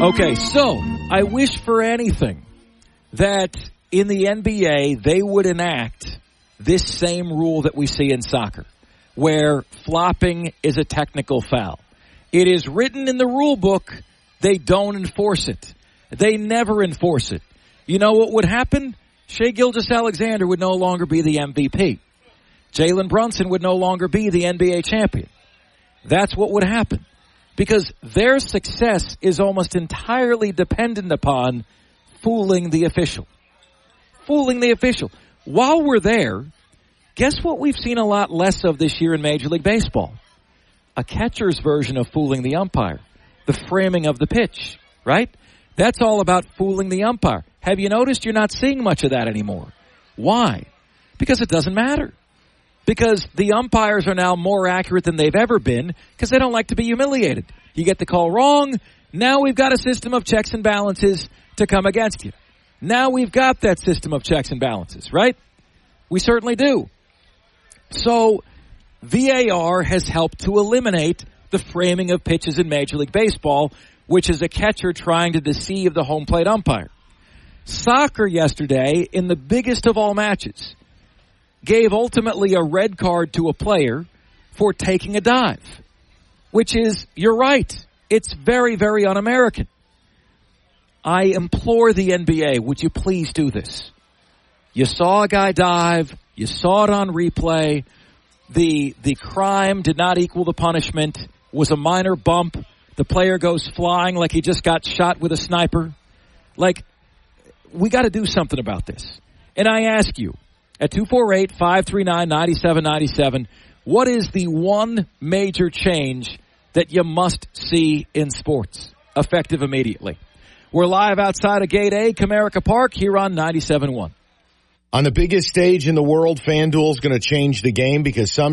Okay, so I wish for anything that in the NBA they would enact this same rule that we see in soccer, where flopping is a technical foul. It is written in the rule book. They don't enforce it. They never enforce it. You know what would happen? Shai Gilgeous-Alexander would no longer be the MVP. Jalen Brunson would no longer be the NBA champion. That's what would happen. Because their success is almost entirely dependent upon fooling the official. Fooling the official. While we're there, guess what we've seen a lot less of this year in Major League Baseball? A catcher's version of fooling the umpire. The framing of the pitch, right? That's all about fooling the umpire. Have you noticed you're not seeing much of that anymore? Why? Because it doesn't matter. Because the umpires are now more accurate than they've ever been because they don't like to be humiliated. You get the call wrong. Now we've got a system of checks and balances to come against you. Now we've got that system of checks and balances, right? We certainly do. So VAR has helped to eliminate the framing of pitches in Major League Baseball, which is a catcher trying to deceive the home plate umpire. Soccer yesterday, in the biggest of all matches, gave ultimately a red card to a player for taking a dive, which is, you're right, it's very, very un-American. I implore the NBA, would you please do this? You saw a guy dive, you saw it on replay, the crime did not equal the punishment, was a minor bump, the player goes flying like he just got shot with a sniper. Like, we got to do something about this. And I ask you, at 248-539-9797, what is the one major change that you must see in sports, effective immediately? We're live outside of Gate A, Comerica Park, here on 97.1. On the biggest stage in the world, FanDuel is going to change the game because some